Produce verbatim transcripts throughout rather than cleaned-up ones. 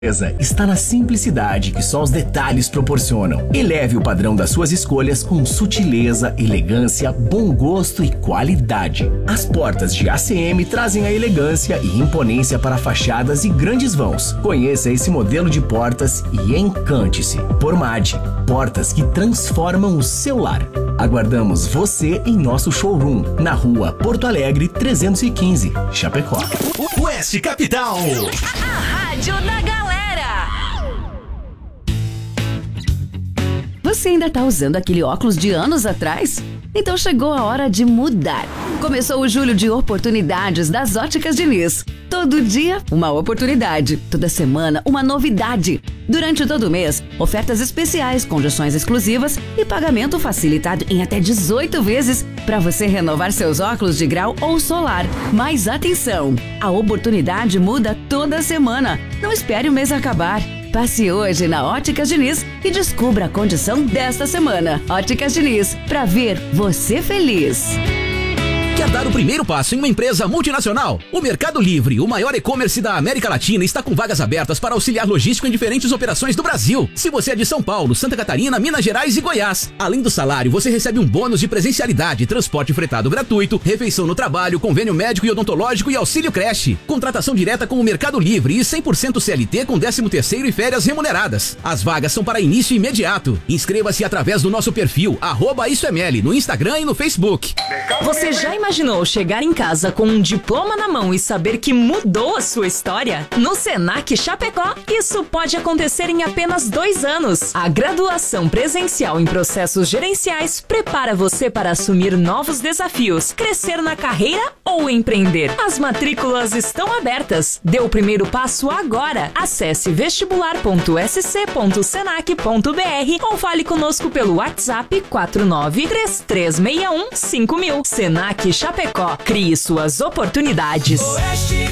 Está na simplicidade que só os detalhes proporcionam. Eleve o padrão das suas escolhas com sutileza, elegância, bom gosto e qualidade. As portas de A C M trazem a elegância e imponência para fachadas e grandes vãos. Conheça esse modelo de portas e encante-se. Pormad, portas que transformam o seu lar. Aguardamos você em nosso showroom, na rua Porto Alegre trezentos e quinze, Chapecó. Oeste Capital. A rádio da galera. Você ainda tá usando aquele óculos de anos atrás? Então chegou a hora de mudar. Começou o julho de oportunidades das Óticas Diniz. Todo dia, uma oportunidade. Toda semana, uma novidade. Durante todo o mês, ofertas especiais, condições exclusivas e pagamento facilitado em até dezoito vezes para você renovar seus óculos de grau ou solar. Mas atenção, a oportunidade muda toda semana. Não espere o mês acabar. Passe hoje na Óticas Diniz e descubra a condição desta semana. Óticas Diniz, pra ver você feliz. Quer dar o primeiro passo em uma empresa multinacional? O Mercado Livre, o maior e-commerce da América Latina, está com vagas abertas para auxiliar logístico em diferentes operações do Brasil. Se você é de São Paulo, Santa Catarina, Minas Gerais e Goiás, além do salário, você recebe um bônus de presencialidade, transporte fretado gratuito, refeição no trabalho, convênio médico e odontológico e auxílio creche. Contratação direta com o Mercado Livre e cem por cento C L T com décimo terceiro e férias remuneradas. As vagas são para início imediato. Inscreva-se através do nosso perfil, arroba IsoML, no Instagram e no Facebook. Você já imaginou chegar em casa com um diploma na mão e saber que mudou a sua história? No Senac Chapecó, isso pode acontecer em apenas dois anos. A graduação presencial em processos gerenciais prepara você para assumir novos desafios, crescer na carreira ou empreender. As matrículas estão abertas. Dê o primeiro passo agora. Acesse vestibular ponto s c ponto senac ponto b r ou fale conosco pelo WhatsApp quatro nove três três seis um cinco mil. Senac Chapecó, crie suas oportunidades. Oeste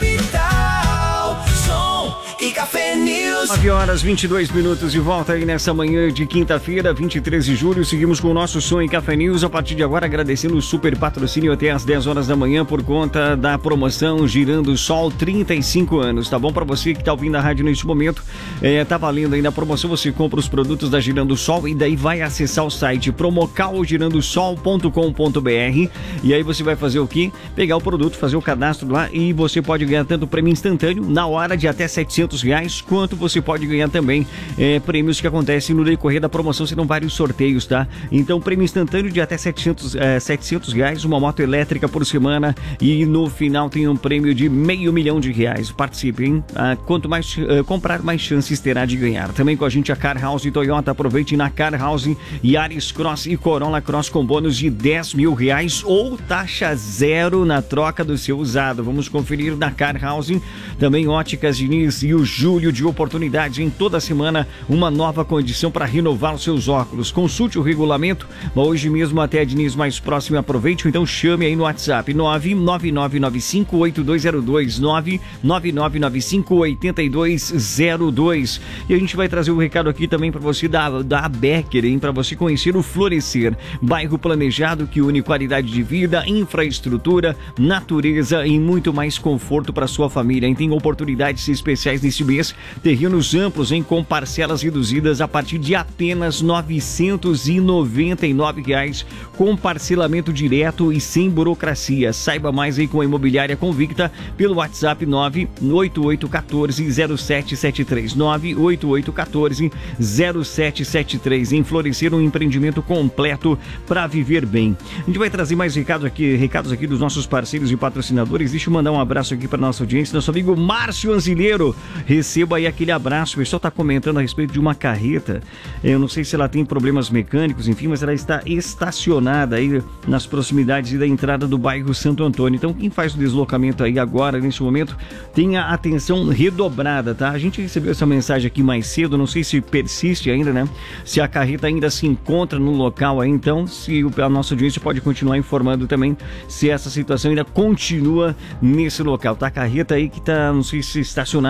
Capital, som e Café News. nove horas e vinte e dois minutos de volta aí nessa manhã de quinta-feira, vinte e três de julho. Seguimos com o nosso Som e Café News. A partir de agora, agradecendo o super patrocínio até às dez horas da manhã por conta da promoção Girando Sol trinta e cinco anos. Tá bom? Para você que tá ouvindo a rádio neste momento, é, tá valendo ainda a promoção. Você compra os produtos da Girando Sol e daí vai acessar o site promocal girando sol ponto com ponto b r e aí você vai fazer o quê? Pegar o produto, fazer o cadastro lá e você pode ganhar tanto prêmio instantâneo na hora de até setecentos reais, quanto você pode ganhar também é, prêmios que acontecem no decorrer da promoção. Serão vários sorteios, tá? Então, prêmio instantâneo de até setecentos, é, setecentos reais, uma moto elétrica por semana e no final tem um prêmio de meio milhão de reais. Participe, hein? Ah, quanto mais uh, comprar, mais chances terá de ganhar. Também com a gente a Car House e Toyota. Aproveite na Car House Yaris Cross e Corolla Cross com bônus de dez mil reais ou taxa zero na troca do seu usado. Vamos conferir na Car House. Também Óticas Diniz e o julho de oportunidades. Em toda semana, uma nova condição para renovar os seus óculos. Consulte o regulamento. Hoje mesmo até a Diniz mais próximo. Aproveite, então chame aí no WhatsApp nove nove nove nove cinco oito dois zero dois, nove nove nove nove cinco oito dois zero dois. E a gente vai trazer um recado aqui também para você da, da Becker, hein? Para você conhecer o Florescer, bairro planejado que une qualidade de vida, infraestrutura, natureza e muito mais conforto para sua família. E tem oportunidades especiais nesse mês, terrenos amplos em com parcelas reduzidas a partir de apenas novecentos e noventa e nove reais, com parcelamento direto e sem burocracia. Saiba mais aí com a Imobiliária Convicta pelo WhatsApp nove oito oito um quatro zero sete sete três, nove oito oito um quatro zero sete sete três. Em Florescer, um empreendimento completo para viver bem. A gente vai trazer mais recados aqui, recados aqui dos nossos parceiros e patrocinadores. Deixa eu mandar um abraço aqui para nossa audiência, nosso amigo Márcio Anzileiro. Receba aí aquele abraço. O pessoal está comentando a respeito de uma carreta. Eu não sei se ela tem problemas mecânicos, enfim, mas ela está estacionada aí nas proximidades da entrada do bairro Santo Antônio. Então, quem faz o deslocamento aí agora, nesse momento, tenha atenção redobrada, tá? A gente recebeu essa mensagem aqui mais cedo, não sei se persiste ainda, né? Se a carreta ainda se encontra no local aí, então, se a nossa audiência pode continuar informando também se essa situação ainda continua nesse local, tá? A carreta aí que tá, não sei se estacionada ou com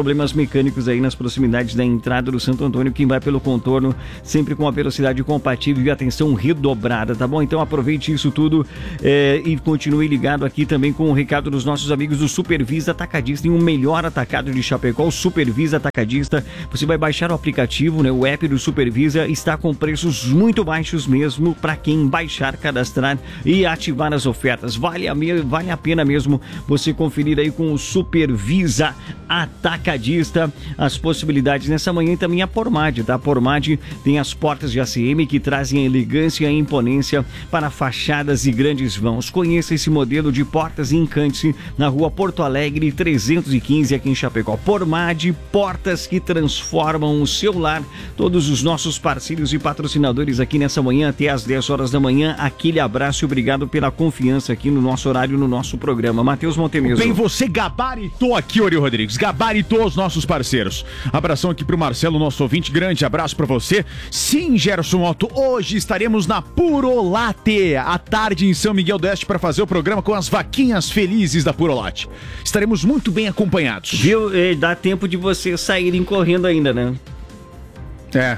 problemas mecânicos aí nas proximidades da entrada do Santo Antônio. Quem vai pelo contorno sempre com a velocidade compatível e atenção redobrada, tá bom? Então aproveite isso tudo é, e continue ligado aqui também com o recado dos nossos amigos do Supervisa Atacadista, em um melhor atacado de Chapecó, o Supervisa Atacadista. Você vai baixar o aplicativo, né? O app do Supervisa está com preços muito baixos mesmo para quem baixar, cadastrar e ativar as ofertas. Vale a, me... vale a pena mesmo você conferir aí com o Supervisa Atacadista as possibilidades nessa manhã. E também a Pormad, tá? A Pormad tem as portas de A C M que trazem a elegância e a imponência para fachadas e grandes vãos. Conheça esse modelo de portas e encante na rua Porto Alegre trezentos e quinze aqui em Chapecó. Pormad, portas que transformam o seu lar. Todos os nossos parceiros e patrocinadores aqui nessa manhã até às dez horas da manhã. Aquele abraço e obrigado pela confiança aqui no nosso horário, no nosso programa. Matheus Montemesmo. Bem, você gabaritou aqui, Ori Rodrigues, gabaritou os nossos parceiros. Abração aqui pro Marcelo, nosso ouvinte, grande abraço pra você. Sim, Gerson Otto, hoje estaremos na Purolate, à tarde em São Miguel do Oeste, para fazer o programa com as vaquinhas felizes da Purolate. Estaremos muito bem acompanhados. Viu? E dá tempo de vocês saírem correndo ainda, né? É.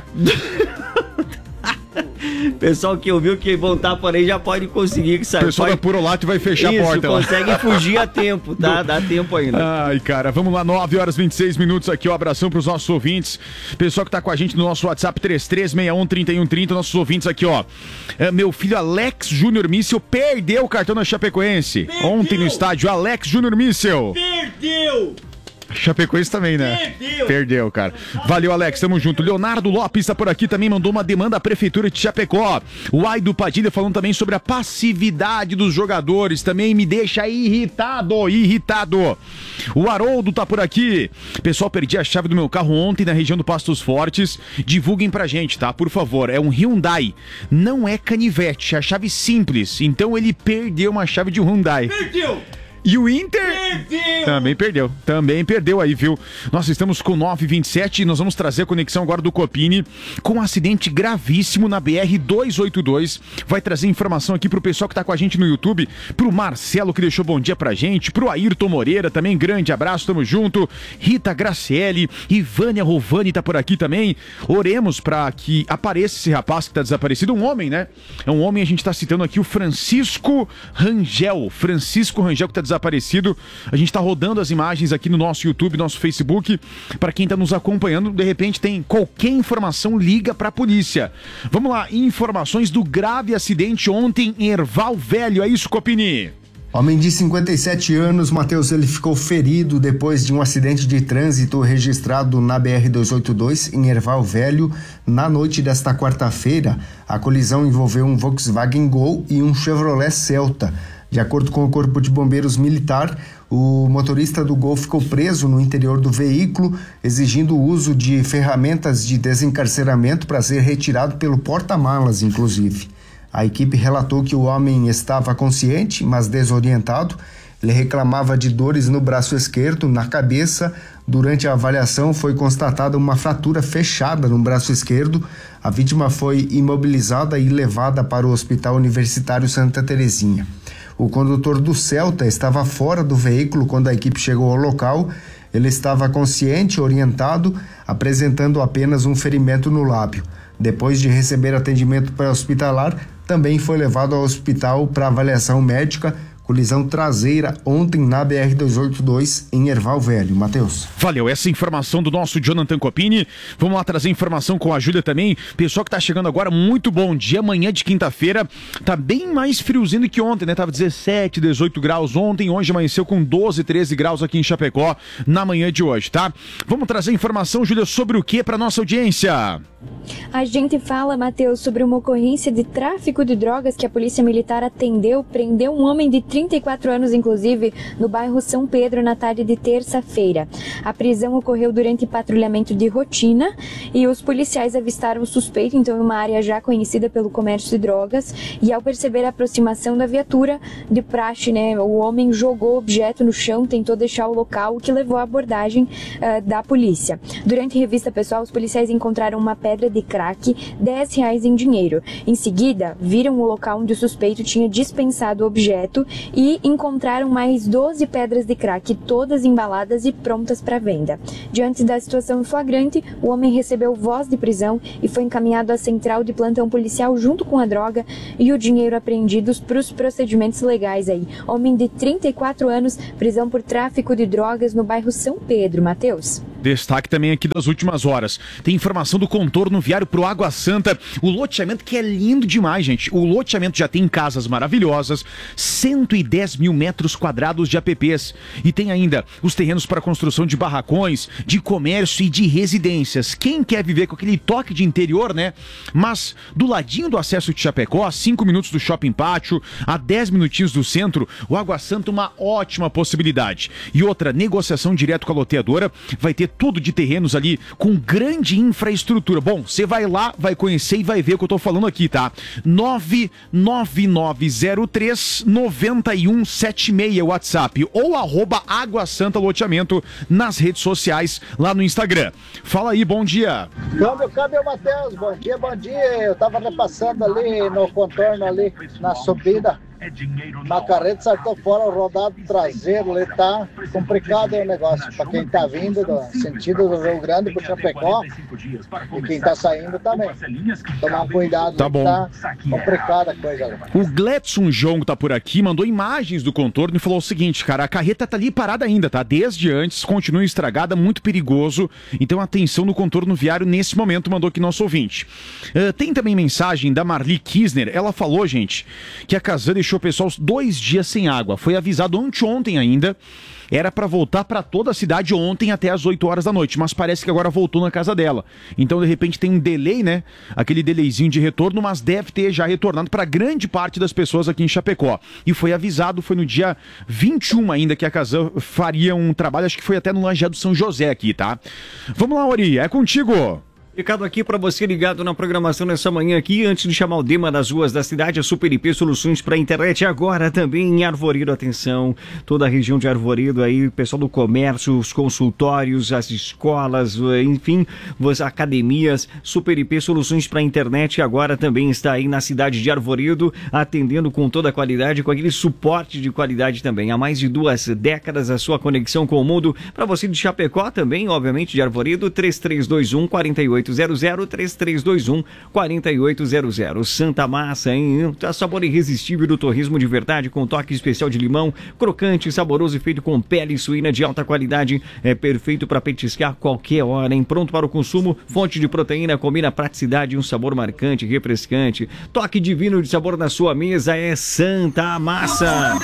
Pessoal que ouviu que vão estar por aí já pode conseguir sair. O pessoal pode... da Purolate vai fechar Isso, a porta. consegue lá. fugir a tempo, tá? Dá tempo ainda. Ai, cara, vamos lá, nove horas e vinte e seis minutos aqui, um abração pros nossos ouvintes. Pessoal que tá com a gente no nosso WhatsApp três três seis um, três um três zero, nossos ouvintes aqui, ó. É, meu filho Alex Júnior Míssel perdeu o cartão da Chapecoense. Perdeu. Ontem no estádio, Alex Júnior Míssel. Perdeu! Chapecoense também, né? Perdeu. Perdeu, cara. Valeu, Alex, tamo junto. Leonardo Lopes tá por aqui também, mandou uma demanda à Prefeitura de Chapecó. O Aido Padilha falando também sobre a passividade dos jogadores, também me deixa irritado, irritado. O Haroldo tá por aqui. Pessoal, perdi a chave do meu carro ontem na região do Pastos Fortes. Divulguem pra gente, tá? Por favor, é um Hyundai. Não é canivete, é a chave simples. Então ele perdeu uma chave de um Hyundai. Perdeu! E o Inter perdeu. também perdeu, também perdeu aí, viu? Nós estamos com nove e vinte e sete e nós vamos trazer a conexão agora do Copini com um acidente gravíssimo na B R duzentos e oitenta e dois. Vai trazer informação aqui pro pessoal que tá com a gente no YouTube, pro Marcelo que deixou bom dia pra gente, pro Ayrton Moreira também, grande abraço, tamo junto. Rita Graciele, Ivânia Rovani tá por aqui também. Oremos pra que apareça esse rapaz que tá desaparecido, um homem, né? É um homem, a gente tá citando aqui o Francisco Rangel, Francisco Rangel que tá desaparecido. desaparecido. A gente tá rodando as imagens aqui no nosso YouTube, nosso Facebook. Para quem tá nos acompanhando, de repente tem qualquer informação, liga pra polícia. Vamos lá, informações do grave acidente ontem em Erval Velho. É isso, Copini? Homem de cinquenta e sete anos, Matheus, ele ficou ferido depois de um acidente de trânsito registrado na B R duzentos e oitenta e dois em Erval Velho na noite desta quarta-feira. A colisão envolveu um Volkswagen Gol e um Chevrolet Celta. De acordo com o Corpo de Bombeiros Militar, o motorista do Gol ficou preso no interior do veículo, exigindo o uso de ferramentas de desencarceramento para ser retirado pelo porta-malas, inclusive. A equipe relatou que o homem estava consciente, mas desorientado. Ele reclamava de dores no braço esquerdo, na cabeça. Durante a avaliação foi constatada uma fratura fechada no braço esquerdo. A vítima foi imobilizada e levada para o Hospital Universitário Santa Terezinha. O condutor do Celta estava fora do veículo quando a equipe chegou ao local. Ele estava consciente, orientado, apresentando apenas um ferimento no lábio. Depois de receber atendimento pré-hospitalar, também foi levado ao hospital para avaliação médica. Colisão traseira ontem na B R duzentos e oitenta e dois em Erval Velho. Matheus. Valeu, essa informação do nosso Jonathan Copini. Vamos lá trazer informação com a Júlia também. Pessoal que tá chegando agora, muito bom dia. Amanhã de quinta-feira tá bem mais friozinho do que ontem, né? Tava dezessete, dezoito graus ontem, hoje amanheceu com doze, treze graus aqui em Chapecó na manhã de hoje, tá? Vamos trazer informação, Júlia, sobre o que pra nossa audiência? A gente fala, Matheus, sobre uma ocorrência de tráfico de drogas que a Polícia Militar atendeu, prendeu um homem de trinta e quatro anos, inclusive, no bairro São Pedro, na tarde de terça-feira. A prisão ocorreu durante patrulhamento de rotina e os policiais avistaram o suspeito, então, em uma área já conhecida pelo comércio de drogas, e ao perceber a aproximação da viatura, de praxe, né, o homem jogou o objeto no chão, tentou deixar o local, o que levou à abordagem uh, da polícia. Durante revista pessoal, os policiais encontraram uma pedra de crack, dez reais em dinheiro. Em seguida, viram o local onde o suspeito tinha dispensado o objeto e encontraram mais doze pedras de crack, todas embaladas e prontas para venda. Diante da situação em flagrante, o homem recebeu voz de prisão e foi encaminhado à central de plantão policial junto com a droga e o dinheiro apreendidos para os procedimentos legais aí. Homem de trinta e quatro anos, prisão por tráfico de drogas no bairro São Pedro. Matheus. Destaque também aqui das últimas horas. Tem informação do contorno viário pro Água Santa. O loteamento que é lindo demais, gente. O loteamento já tem casas maravilhosas, cento e dez mil metros quadrados de A P Ps. E tem ainda os terrenos para construção de barracões, de comércio e de residências. Quem quer viver com aquele toque de interior, né? Mas do ladinho do acesso de Chapecó, a cinco minutos do Shopping Pátio, a dez minutinhos do centro, o Água Santa uma ótima possibilidade. E outra, negociação direto com a loteadora, vai ter tudo de terrenos ali com grande infraestrutura. Bom, você vai lá, vai conhecer e vai ver o que eu tô falando aqui, tá? nove nove nove zero três nove um sete seis WhatsApp ou arroba Água Santa Loteamento nas redes sociais lá no Instagram. Fala aí, bom dia. Câmbio, câmbio, Matheus, bom dia, bom dia. Eu tava repassando ali no contorno ali, na subida. Uma carreta saltou fora, o rodado traseiro ali, tá complicado o negócio para quem tá vindo do sentido do Rio Grande pro Chapecó e quem tá saindo também. Tomar cuidado, tá bom. Tá complicada a coisa ali. O Gledson Jongo tá por aqui, mandou imagens do contorno e falou o seguinte, cara, a carreta tá ali parada ainda, tá? Desde antes, continua estragada, muito perigoso, então atenção no contorno viário nesse momento, mandou aqui nosso ouvinte. Uh, tem também mensagem da Marli Kisner, ela falou, gente, que a Casan deixou o pessoal dois dias sem água. Foi avisado anteontem ainda. Era para voltar para toda a cidade ontem até as oito horas da noite, mas parece que agora voltou na casa dela. Então, de repente, tem um delay, né? Aquele delayzinho de retorno, mas deve ter já retornado para grande parte das pessoas aqui em Chapecó. E foi avisado, foi no dia vinte e um ainda que a Casan faria um trabalho, acho que foi até no Lajeado São José aqui, tá? Vamos lá, Ori, é contigo! Recado aqui para você ligado na programação nessa manhã aqui, antes de chamar o Dema das ruas da cidade, a Super I P Soluções para internet, agora também em Arvoredo, atenção, toda a região de Arvoredo aí, pessoal do comércio, os consultórios, as escolas, enfim, as academias, Super I P Soluções para internet agora também está aí na cidade de Arvoredo, atendendo com toda a qualidade, com aquele suporte de qualidade também, há mais de duas décadas a sua conexão com o mundo, para você de Chapecó também, obviamente de Arvoredo, três três dois um, quatro oito zero zero, três três dois um, quatro oito zero zero. Santa Massa, hein? Sabor irresistível do torresmo de verdade, com toque especial de limão, crocante, saboroso e feito com pele suína de alta qualidade. É perfeito para petiscar qualquer hora, hein? Pronto para o consumo, fonte de proteína, combina praticidade e um sabor marcante, refrescante. Toque divino de sabor na sua mesa é Santa Massa.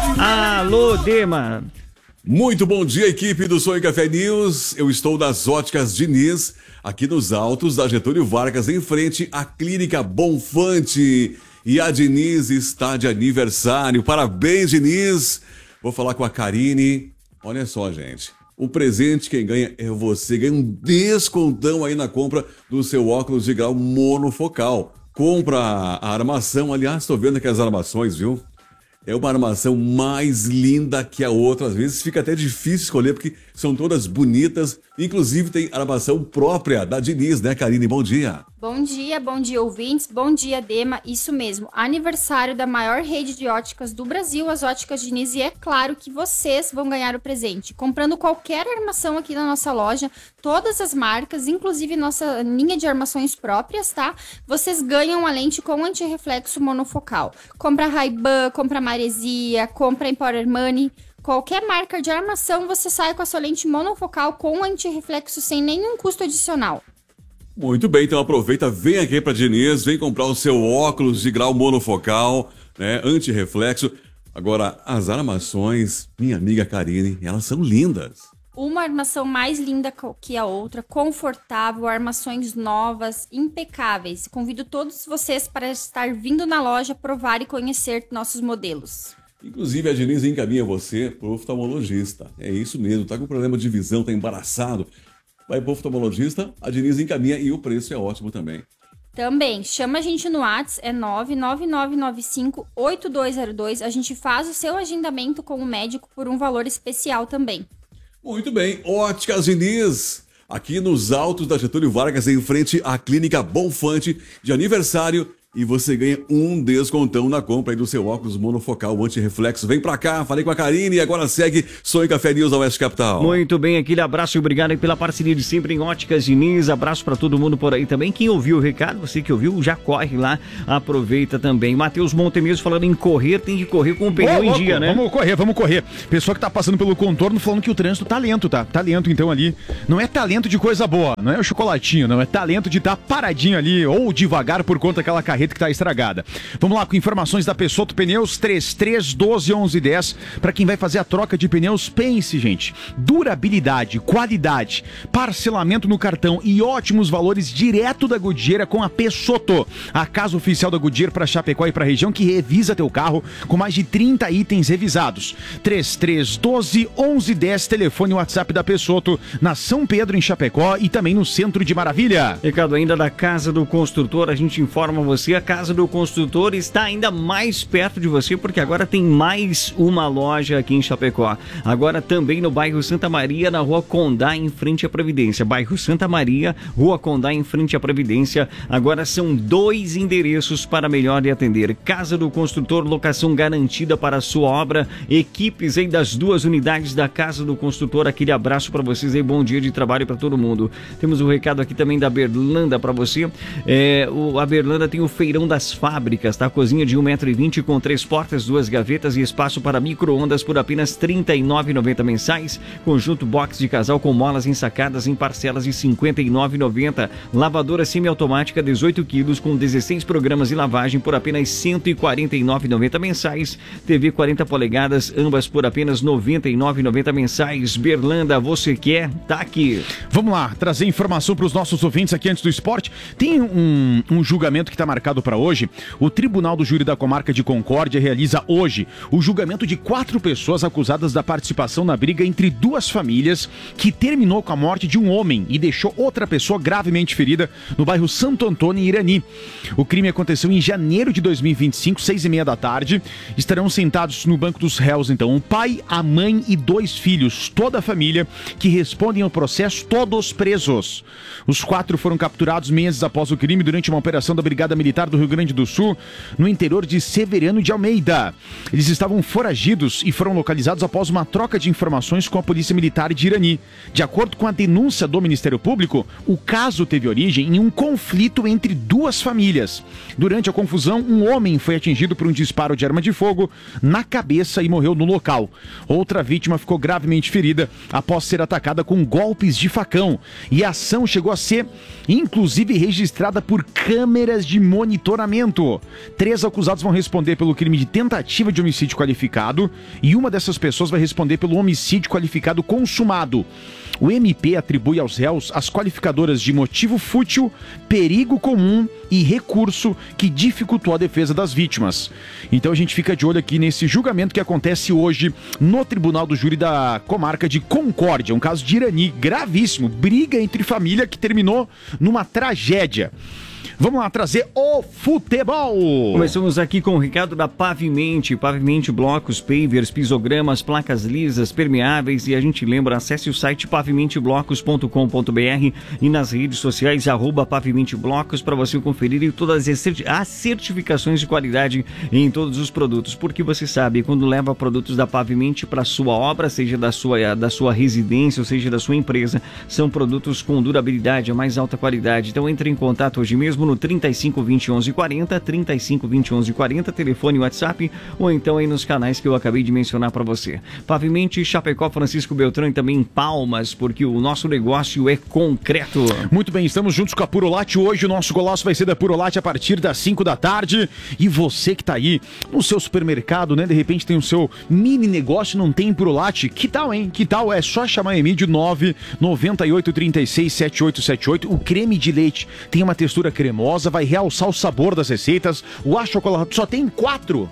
Alô, Dema. Muito bom dia, equipe do Sonho Café News. Eu estou nas Óticas Diniz, aqui nos altos da Getúlio Vargas, em frente à Clínica Bonfante. E a Diniz está de aniversário. Parabéns, Diniz. Vou falar com a Karine. Olha só, gente. O presente quem ganha é você. Ganha um descontão aí na compra do seu óculos de grau monofocal. Compra a armação. Aliás, estou vendo aqui as armações, viu? É uma armação mais linda que a outra. Às vezes fica até difícil escolher, porque são todas bonitas. Inclusive tem armação própria da Diniz, né, Karine? Bom dia. Bom dia, bom dia, ouvintes. Bom dia, Dema. Isso mesmo, aniversário da maior rede de óticas do Brasil, as Óticas Diniz. E é claro que vocês vão ganhar o presente. Comprando qualquer armação aqui na nossa loja, todas as marcas, inclusive nossa linha de armações próprias, tá? Vocês ganham uma lente com antirreflexo monofocal. Compra Ray-Ban, compra Maresia, compra Emporio Armani. Qualquer marca de armação, você sai com a sua lente monofocal com antirreflexo sem nenhum custo adicional. Muito bem, então aproveita, vem aqui pra Diniz, vem comprar o seu óculos de grau monofocal, né, antirreflexo. Agora, as armações, minha amiga Karine, elas são lindas. Uma armação mais linda que a outra, confortável, armações novas, impecáveis. Convido todos vocês para estar vindo na loja, provar e conhecer nossos modelos. Inclusive, a Diniz encaminha você para o oftalmologista. É isso mesmo, tá com problema de visão, tá embaraçado. Vai pro oftalmologista, a Diniz encaminha e o preço é ótimo também. Também, chama a gente no WhatsApp, é nove nove nove nove cinco oito dois zero dois. A gente faz o seu agendamento com o médico por um valor especial também. Muito bem, Óticas Diniz. aqui nos altos da Getúlio Vargas, em frente à Clínica Bonfante, de aniversário. E você ganha um descontão na compra aí do seu óculos monofocal anti-reflexo. Vem pra cá, falei com a Karine e agora segue Sonho Café News da Oeste Capital. Muito bem, aquele abraço e obrigado aí pela parceria de sempre em Óticas Diniz. Abraço pra todo mundo por aí também. Quem ouviu o recado, você que ouviu, já corre lá, aproveita também. Matheus Montemiro falando em correr, tem que correr com o pneu Ô, em louco, dia, né? Vamos correr, vamos correr. Pessoa que tá passando pelo contorno falando que o trânsito tá lento, tá? Tá lento então ali. Não é talento de coisa boa, não é o chocolatinho, não é talento de estar tá paradinho ali ou devagar por conta daquela carreta que tá estragada. Vamos lá com informações da Pessotto Pneus, três três um dois, onze dez. Para quem vai fazer a troca de pneus, pense, gente. Durabilidade, qualidade, parcelamento no cartão e ótimos valores direto da Goodyear com a Pessotto, a casa oficial da Goodyear para Chapecó e para a região, que revisa teu carro com mais de trinta itens revisados. três três um dois, onze dez, telefone e WhatsApp da Pessotto, na São Pedro, em Chapecó e também no Centro de Maravilha. Recado ainda da Casa do Construtor, a gente informa você, a Casa do Construtor está ainda mais perto de você, porque agora tem mais uma loja aqui em Chapecó. Agora também no bairro Santa Maria, na Rua Condá, em frente à Previdência. Bairro Santa Maria, Rua Condá, em frente à Previdência. Agora são dois endereços para melhor lhe atender. Casa do Construtor, locação garantida para a sua obra. Equipes aí das duas unidades da Casa do Construtor. Aquele abraço para vocês aí, bom dia de trabalho para todo mundo. Temos um recado aqui também da Berlanda para você. É, o, a Berlanda tem o Feirão das Fábricas. Tá? Cozinha de um metro e vinte com três portas, duas gavetas e espaço para micro-ondas por apenas trinta e nove reais e noventa centavos mensais. Conjunto box de casal com molas ensacadas em parcelas de cinquenta e nove reais e noventa centavos. Lavadora semiautomática dezoito quilos com dezesseis programas de lavagem por apenas cento e quarenta e nove reais e noventa centavos mensais. T V quarenta polegadas, ambas por apenas noventa e nove reais e noventa centavos mensais. Berlanda, você quer? Tá aqui. Vamos lá, trazer informação para os nossos ouvintes aqui antes do esporte. Tem um, um julgamento que está marcado para hoje. O Tribunal do Júri da Comarca de Concórdia realiza hoje o julgamento de quatro pessoas acusadas da participação na briga entre duas famílias que terminou com a morte de um homem e deixou outra pessoa gravemente ferida no bairro Santo Antônio, em Irani. O crime aconteceu em janeiro de dois mil e vinte e cinco, seis e meia da tarde. Estarão sentados no banco dos réus, então, o pai, a mãe e dois filhos, toda a família, que respondem ao processo, todos presos. Os quatro foram capturados meses após o crime durante uma operação da Brigada Militar do Rio Grande do Sul, no interior de Severiano de Almeida. Eles estavam foragidos e foram localizados após uma troca de informações com a Polícia Militar de Irani. De acordo com a denúncia do Ministério Público, o caso teve origem em um conflito entre duas famílias. Durante a confusão, um homem foi atingido por um disparo de arma de fogo na cabeça e morreu no local. Outra vítima ficou gravemente ferida após ser atacada com golpes de facão. E a ação chegou a ser, inclusive, registrada por câmeras de monitoramento. Três acusados vão responder pelo crime de tentativa de homicídio qualificado e uma dessas pessoas vai responder pelo homicídio qualificado consumado. O M P atribui aos réus as qualificadoras de motivo fútil, perigo comum e recurso que dificultou a defesa das vítimas. Então a gente fica de olho aqui nesse julgamento que acontece hoje no Tribunal do Júri da Comarca de Concórdia, um caso de Irani gravíssimo, briga entre família que terminou numa tragédia. Vamos lá trazer o futebol. Começamos aqui com o recado da Pavimente. Pavimente, blocos, pavers, pisogramas, placas lisas, permeáveis. E a gente lembra, acesse o site pavimente blocos ponto com ponto b r e nas redes sociais, arroba Pavimente Blocos, para você conferir todas as certificações de qualidade em todos os produtos. Porque você sabe, quando leva produtos da Pavimente para sua obra, seja da sua, da sua residência, ou seja da sua empresa, são produtos com durabilidade, a mais alta qualidade. Então entre em contato hoje mesmo no trinta e cinco, vinte e onze, quarenta, trinta e cinco, vinte e onze, quarenta, telefone, WhatsApp, ou então aí nos canais que eu acabei de mencionar para você. Pavimente, Chapecó, Francisco Beltrão e também Palmas, porque o nosso negócio é concreto. Muito bem, estamos juntos com a Purolate. Hoje o nosso golaço vai ser da Purolate a partir das cinco da tarde. E você que tá aí no seu supermercado, né? De repente tem o seu mini negócio, não tem Purolate. Que tal, hein? Que tal? É só chamar a Emílio nove nove oito, três seis, sete oito sete oito. O creme de leite tem uma textura cremosa, vai realçar o sabor das receitas. O achocolate só tem quatro.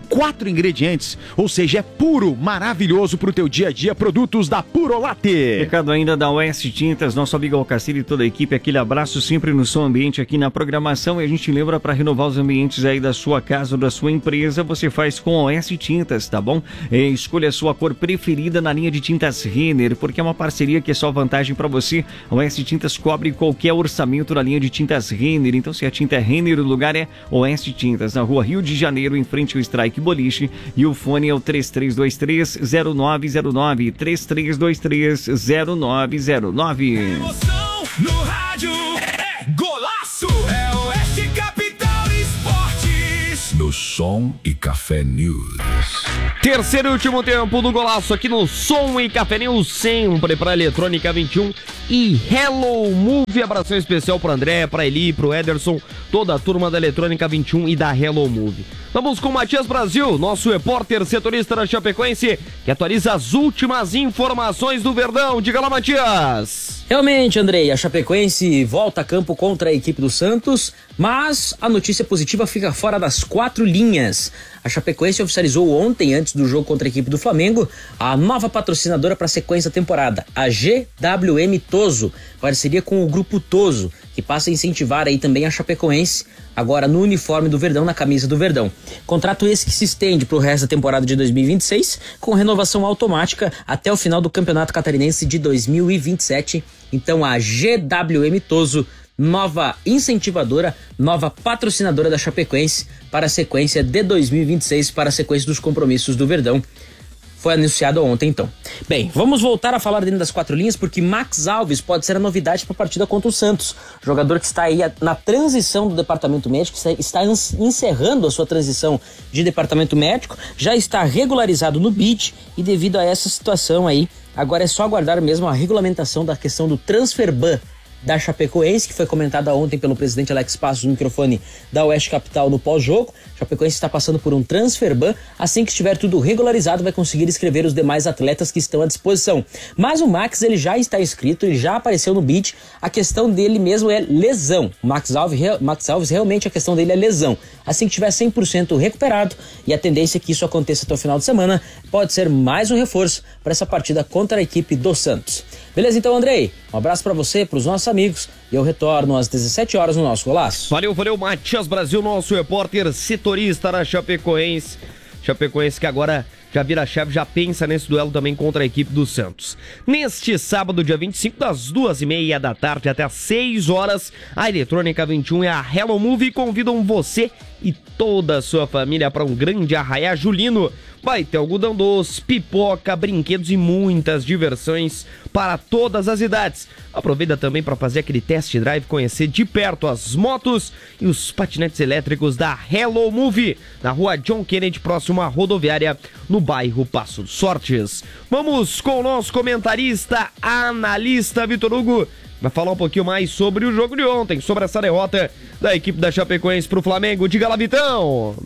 quatro ingredientes, ou seja, é puro, maravilhoso pro teu dia a dia. Produtos da Purolate. Recado ainda da Oeste Tintas, nosso amigo Alcacir e toda a equipe, aquele abraço sempre no som ambiente aqui na programação, e a gente lembra para renovar os ambientes aí da sua casa ou da sua empresa, você faz com a Oeste Tintas, tá bom? É, escolha a sua cor preferida na linha de tintas Renner, porque é uma parceria que é só vantagem para você. A Oeste Tintas cobre qualquer orçamento na linha de tintas Renner, então se a tinta é Renner, o lugar é Oeste Tintas, na rua Rio de Janeiro, em frente ao Strike Boliche, e o fone é o três três dois três zero nove zero nove, três três dois três zero nove zero nove. Emoção no rádio é golaço, é Oeste Capital Esportes. No Som e Café News. Terceiro e último tempo do golaço aqui no Som e Café News, sempre para Eletrônica vinte e um e Hello Move. Abração especial para André, para Eli, para o Ederson, toda a turma da Eletrônica vinte e um e da Hello Move. Vamos com o Matias Brasil, nosso repórter setorista da Chapecoense, que atualiza as últimas informações do Verdão. Diga lá, Matias. Realmente, Andrei, a Chapecoense volta a campo contra a equipe do Santos, mas a notícia positiva fica fora das quatro linhas. A Chapecoense oficializou ontem, antes do jogo contra a equipe do Flamengo, a nova patrocinadora para a sequência da temporada, a G W M Toso, parceria com o Grupo Toso, que passa a incentivar aí também a Chapecoense, agora no uniforme do Verdão, na camisa do Verdão. Contrato esse que se estende para o resto da temporada de dois mil e vinte e seis, com renovação automática até o final do Campeonato Catarinense de dois mil e vinte e sete. Então a G W M Toso, nova incentivadora, nova patrocinadora da Chapecoense para a sequência de dois mil e vinte e seis, para a sequência dos compromissos do Verdão. Foi anunciado ontem, então. Bem, vamos voltar a falar dentro das quatro linhas, porque Max Alves pode ser a novidade para a partida contra o Santos. Jogador que está aí na transição do departamento médico, está encerrando a sua transição de departamento médico, já está regularizado no B I D, e devido a essa situação aí, agora é só aguardar mesmo a regulamentação da questão do transfer ban da Chapecoense, que foi comentada ontem pelo presidente Alex Passos no microfone da Oeste Capital no pós-jogo. Chapecoense está passando por um transfer ban. Assim que estiver tudo regularizado, vai conseguir inscrever os demais atletas que estão à disposição. Mas o Max, ele já está inscrito, ele já apareceu no B I D. A questão dele mesmo é lesão. O Max Alves, Max Alves, realmente a questão dele é lesão. Assim que estiver cem por cento recuperado, e a tendência é que isso aconteça até o final de semana, pode ser mais um reforço para essa partida contra a equipe do Santos. Beleza, então, Andrei? Um abraço para você, para os nossos amigos, e eu retorno às dezessete horas no nosso golaço. Valeu, valeu, Matias Brasil, nosso repórter setorista na Chapecoense. Chapecoense que agora já vira a chave, já pensa nesse duelo também contra a equipe do Santos. Neste sábado, dia vinte e cinco, das duas e meia da tarde até às seis horas, a Eletrônica vinte e um e a Hello Move convidam você e toda a sua família para um grande arraiá julino. Vai ter algodão doce, pipoca, brinquedos e muitas diversões para todas as idades. Aproveita também para fazer aquele test drive, conhecer de perto as motos e os patinetes elétricos da Hello Move, na rua John Kennedy, próximo à rodoviária, no bairro Passo dos Sortes. Vamos com o nosso comentarista, analista Vitor Hugo, vai falar um pouquinho mais sobre o jogo de ontem, sobre essa derrota da equipe da Chapecoense para o Flamengo. Diga lá, Vitão!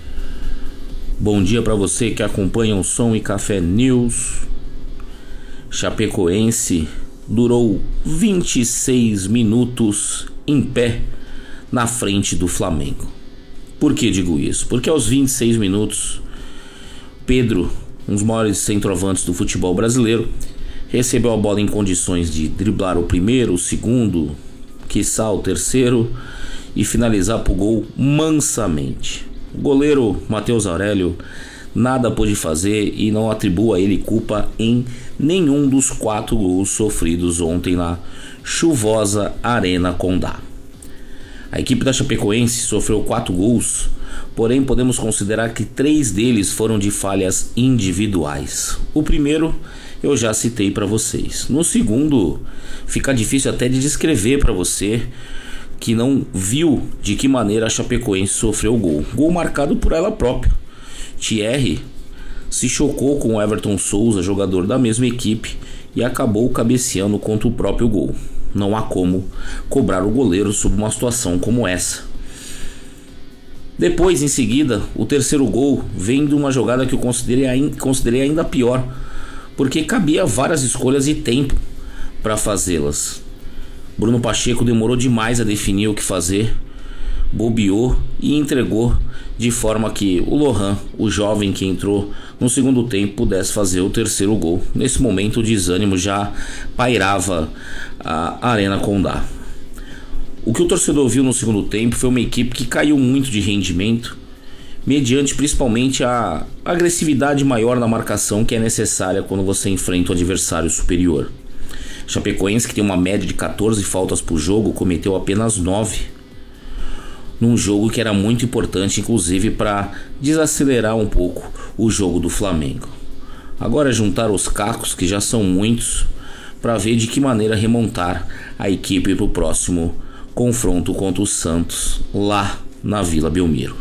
Bom dia para você que acompanha o Som e Café News. Chapecoense durou vinte e seis minutos em pé na frente do Flamengo. Por que digo isso? Porque aos vinte e seis minutos, Pedro, um dos maiores centroavantes do futebol brasileiro, recebeu a bola em condições de driblar o primeiro, o segundo, quiçá o terceiro, e finalizar pro gol mansamente. O goleiro Matheus Aurélio nada pôde fazer e não atribua a ele culpa em nenhum dos quatro gols sofridos ontem na chuvosa Arena Condá. A equipe da Chapecoense sofreu quatro gols, porém podemos considerar que três deles foram de falhas individuais. O primeiro eu já citei para vocês. No segundo, fica difícil até de descrever para você que não viu de que maneira a Chapecoense sofreu o gol. Gol marcado por ela própria. Thierry se chocou com o Everton Souza, jogador da mesma equipe, e acabou cabeceando contra o próprio gol. Não há como cobrar o goleiro sob uma situação como essa. Depois, em seguida, o terceiro gol vem de uma jogada que eu considerei, considerei ainda pior, porque cabia várias escolhas e tempo para fazê-las. Bruno Pacheco demorou demais a definir o que fazer, bobeou e entregou de forma que o Lohan, o jovem que entrou no segundo tempo, pudesse fazer o terceiro gol. Nesse momento o desânimo já pairava a Arena Condá. O que o torcedor viu no segundo tempo foi uma equipe que caiu muito de rendimento, mediante principalmente a agressividade maior na marcação que é necessária quando você enfrenta o adversário superior. Chapecoense, que tem uma média de catorze faltas por jogo, cometeu apenas nove, num jogo que era muito importante, inclusive para desacelerar um pouco o jogo do Flamengo. Agora é juntar os cacos, que já são muitos, para ver de que maneira remontar a equipe para o próximo confronto contra o Santos, lá na Vila Belmiro.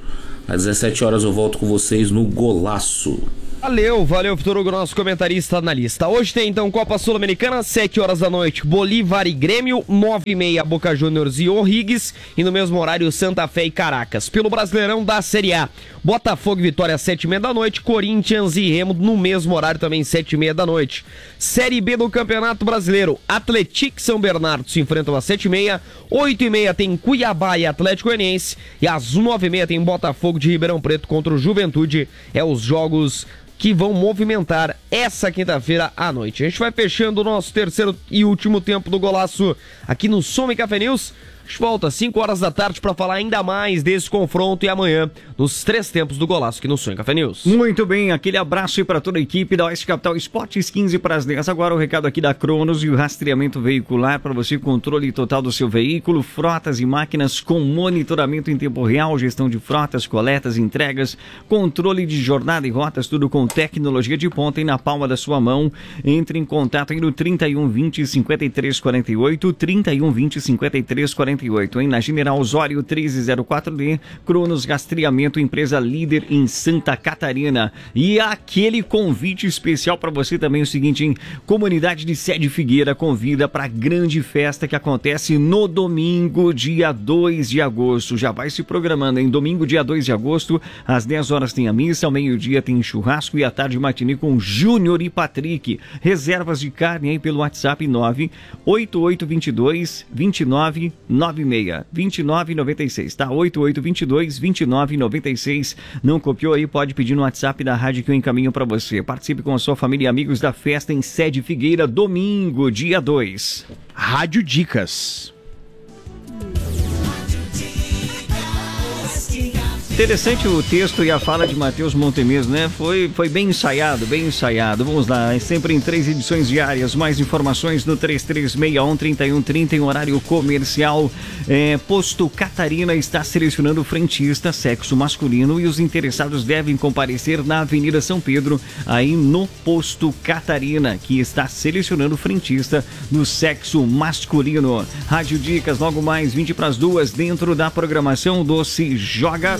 Às dezessete horas eu volto com vocês no Golaço. Valeu, valeu, Vitor Hugo, nosso comentarista analista. Hoje tem então Copa Sul-Americana, sete horas da noite, Bolívar e Grêmio, nove e meia, Boca Juniors e O'Higgins, e no mesmo horário, Santa Fé e Caracas. Pelo Brasileirão da Série A, Botafogo e Vitória, sete e meia da noite, Corinthians e Remo, no mesmo horário também, sete e meia da noite. Série B do Campeonato Brasileiro, Atlético São Bernardo se enfrentam às sete e meia, oito e meia tem Cuiabá e Atlético Goianiense, e às nove e meia tem Botafogo de Ribeirão Preto contra o Juventude. É os jogos que vão movimentar essa quinta-feira à noite. A gente vai fechando o nosso terceiro e último tempo do Golaço aqui no Som e Café News. A gente volta às cinco horas da tarde para falar ainda mais desse confronto e amanhã nos três tempos do Golaço aqui no Som e Café News. Muito bem, aquele abraço aí para toda a equipe da Oeste Capital Esportes, quinze para as dez. Agora o recado aqui da Cronos e o rastreamento veicular para você, controle total do seu veículo, frotas e máquinas com monitoramento em tempo real, gestão de frotas, coletas, entregas, controle de jornada e rotas, tudo com tecnologia de ponta e na palma da sua mão. Entre em contato aí no trinta e um, vinte, cinquenta e três, quarenta e oito, trinta e um, vinte, cinquenta e três, quarenta e oito, hein? Na General Osório treze zero quatro D, Cronos Rastreamento, empresa líder em Santa Catarina. E aquele convite especial para você também, o seguinte, hein? Comunidade de Sede Figueira convida para a grande festa que acontece no domingo, dia dois de agosto. Já vai se programando, em domingo, dia dois de agosto, às dez horas tem a missa, ao meio-dia tem churrasco e à tarde matinê com Júnior e Patrick. Reservas de carne aí pelo WhatsApp nove oito oito dois dois, dois nove nove seis, dois nove nove seis, tá? oito oito dois dois, dois nove nove seis. Não copiou aí? Pode pedir no WhatsApp da rádio que eu encaminho para você. Participe com a sua família e amigos da festa em Sede Figueira, domingo, dia dois. Rádio Dicas. Interessante o texto e a fala de Matheus Montemes, né? Foi, foi bem ensaiado, bem ensaiado. Vamos lá, é sempre em três edições diárias. Mais informações no três três seis um, três um três zero em horário comercial. É, Posto Catarina está selecionando frentista sexo masculino e os interessados devem comparecer na Avenida São Pedro, aí no Posto Catarina, que está selecionando frentista do sexo masculino. Rádio Dicas, logo mais vinte para as duas, dentro da programação do Se Joga.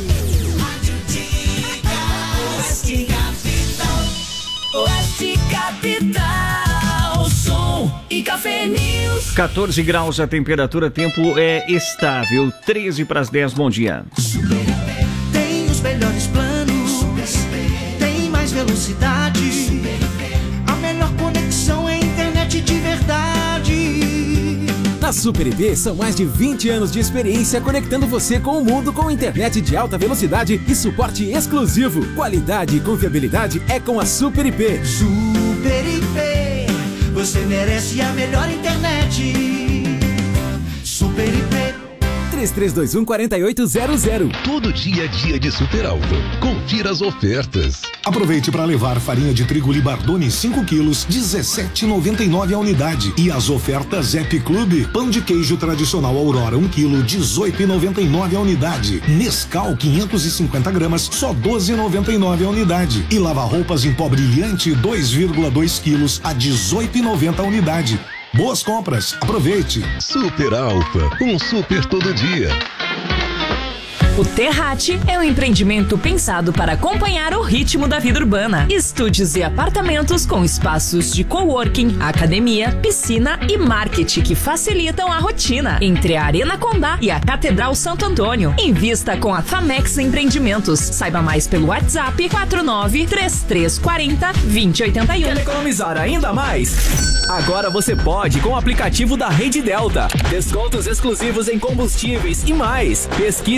Oeste Capital, Som e Café News. quatorze graus a temperatura, tempo é estável. treze para as dez, bom dia. Tem os melhores planos, tem mais velocidade, a melhor conexão é internet de verdade. Na Super I P são mais de vinte anos de experiência conectando você com o mundo com internet de alta velocidade e suporte exclusivo. Qualidade e confiabilidade é com a Super I P. Super I P, você merece a melhor internet. Super I P. três três dois um, quatro oito zero zero. Todo dia é dia de Super Alto. Confira as ofertas. Aproveite para levar farinha de trigo Libardone cinco quilos, dezessete reais e noventa e nove a unidade. E as ofertas App Clube. Pão de queijo tradicional Aurora um quilo, dezoito reais e noventa e nove a unidade. Nescau quinhentos e cinquenta gramas, só doze reais e noventa e nove a unidade. E lava-roupas em pó brilhante dois vírgula dois quilos a dezoito reais e noventa a unidade. Boas compras, aproveite. Super Alfa, um super todo dia. O Terrate é um empreendimento pensado para acompanhar o ritmo da vida urbana. Estúdios e apartamentos com espaços de coworking, academia, piscina e marketing que facilitam a rotina. Entre a Arena Condá e a Catedral Santo Antônio. Invista com a Famex Empreendimentos. Saiba mais pelo WhatsApp quatro nove três três quatro zero, dois zero oito um. Quer economizar ainda mais? Agora você pode com o aplicativo da Rede Delta. Descontos exclusivos em combustíveis e mais. Pesquise posto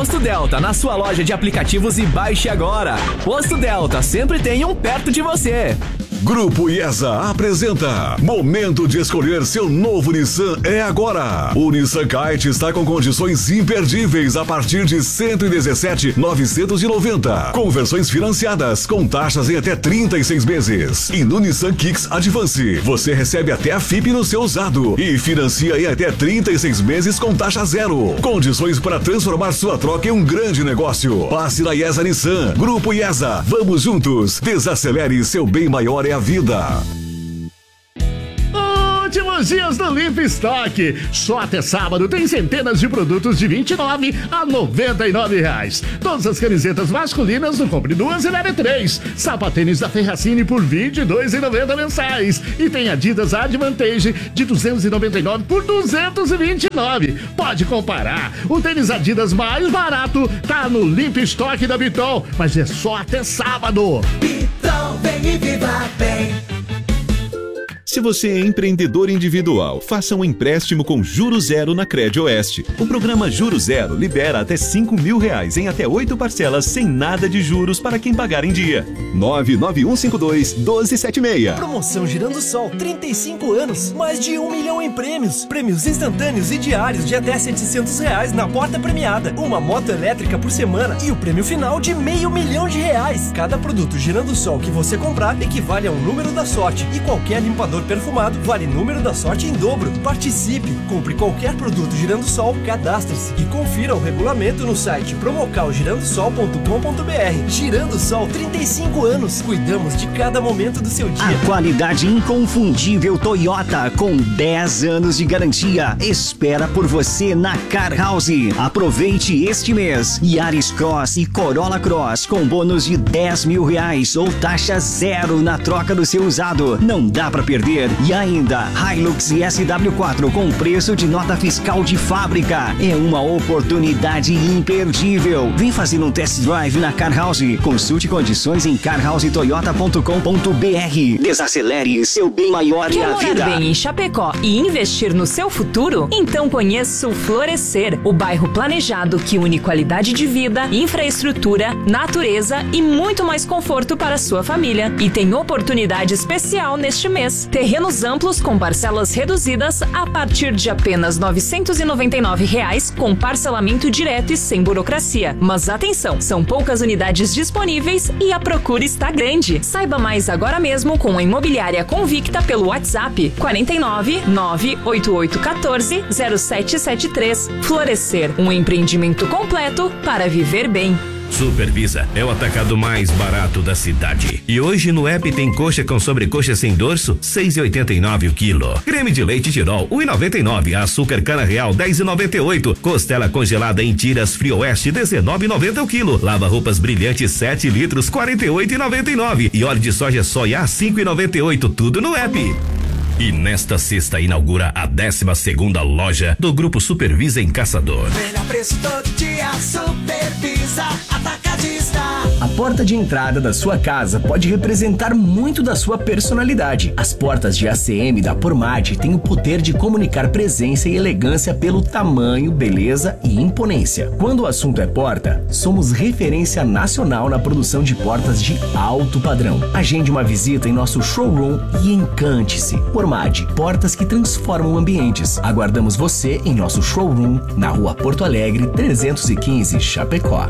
Posto Delta na sua loja de aplicativos e baixe agora. Posto Delta, sempre tem um perto de você. Grupo IESA apresenta Momento de escolher seu novo Nissan é agora. O Nissan Kite está com condições imperdíveis a partir de cento e dezessete mil novecentos e noventa, com versões financiadas com taxas em até trinta e seis meses. E no Nissan Kicks Advance você recebe até a F I P no seu usado e financia em até trinta e seis meses com taxa zero. Condições para transformar sua troca em um grande negócio. Passe na IESA Nissan. Grupo IESA, vamos juntos. Desacelere, seu bem maior é a vida. Últimos dias do Limp Stock. Só até sábado tem centenas de produtos de vinte e nove a noventa e nove reais. Todas as camisetas masculinas no Compre Duas e Leve Três. Sapatênis da Ferracini por vinte e dois reais e noventa centavos mensais. E tem Adidas Advantage de duzentos e noventa e nove reais por duzentos e vinte e nove reais. Pode comparar. O tênis Adidas mais barato tá no Limp Stock da Bitol, mas é só até sábado. Bitol, vem e viva bem. Se você é empreendedor individual, faça um empréstimo com Juro Zero na Crédito Oeste. O programa Juro Zero libera até cinco mil reais em até oito parcelas sem nada de juros para quem pagar em dia. nove nove um cinco dois, um dois sete seis. Promoção Girando Sol, trinta e cinco anos, mais de um milhão em prêmios. Prêmios instantâneos e diários de até setecentos reais na porta premiada. Uma moto elétrica por semana e o prêmio final de meio milhão de reais. Cada produto Girando Sol que você comprar equivale a um número da sorte e qualquer limpador perfumado vale número da sorte em dobro. Participe, compre qualquer produto Girando Sol, cadastre-se e confira o regulamento no site promocal girando sol ponto com ponto br. Girando Sol, trinta e cinco anos, cuidamos de cada momento do seu dia. A qualidade inconfundível Toyota com dez anos de garantia espera por você na Car House. Aproveite este mês Yaris Cross e Corolla Cross com bônus de dez mil reais ou taxa zero na troca do seu usado. Não dá pra perder. E ainda, Hilux e S W quatro com preço de nota fiscal de fábrica. É uma oportunidade imperdível. Vem fazer um test drive na Car House. Consulte condições em car house toyota ponto com ponto br. Desacelere, seu bem maior é a vida. Quer morar bem em Chapecó e investir no seu futuro? Então conheça o Florescer, o bairro planejado que une qualidade de vida, infraestrutura, natureza e muito mais conforto para a sua família. E tem oportunidade especial neste mês. Terrenos amplos com parcelas reduzidas a partir de apenas novecentos e noventa e nove reais com parcelamento direto e sem burocracia. Mas atenção, são poucas unidades disponíveis e a procura está grande. Saiba mais agora mesmo com a Imobiliária Convicta pelo WhatsApp quarenta e nove, nove oito oito um quatro, zero sete sete três. Florescer, um empreendimento completo para viver bem. Supervisa é o atacado mais barato da cidade. E hoje no app tem coxa com sobrecoxa sem dorso, seis reais e oitenta e nove o quilo. Creme de leite Tirol, um real e noventa e nove. Açúcar cana real, dez reais e noventa e oito. Costela congelada em tiras Frio Oeste, dezenove reais e noventa o quilo. Lava roupas brilhantes sete litros, quarenta e oito reais e noventa e nove. E óleo de soja soia, cinco reais e noventa e oito, tudo no app. E nesta sexta inaugura a décima segunda loja do Grupo Supervisa em Caçador. Melhor preço todo dia, Supervisa Atacadista. A porta de entrada da sua casa pode representar muito da sua personalidade. As portas de A C M da Pormate têm o poder de comunicar presença e elegância pelo tamanho, beleza e imponência. Quando o assunto é porta, somos referência nacional na produção de portas de alto padrão. Agende uma visita em nosso showroom e encante-se. Pormate, portas que transformam ambientes. Aguardamos você em nosso showroom na Rua Porto Alegre, trezentos e quinze, Chapecó.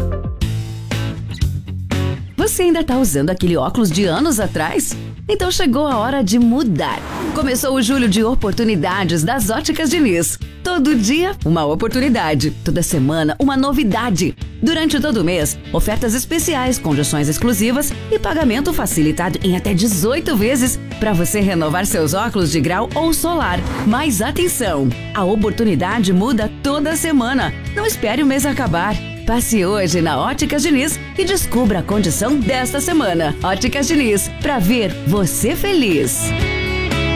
Você ainda tá usando aquele óculos de anos atrás? Então chegou a hora de mudar. Começou o julho de oportunidades das Óticas Diniz. Todo dia, uma oportunidade. Toda semana, uma novidade. Durante todo o mês, ofertas especiais, condições exclusivas e pagamento facilitado em até dezoito vezes para você renovar seus óculos de grau ou solar. Mas atenção, a oportunidade muda toda semana. Não espere o mês acabar. Passe hoje na Óticas Diniz e descubra a condição desta semana. Óticas Diniz, pra ver você feliz.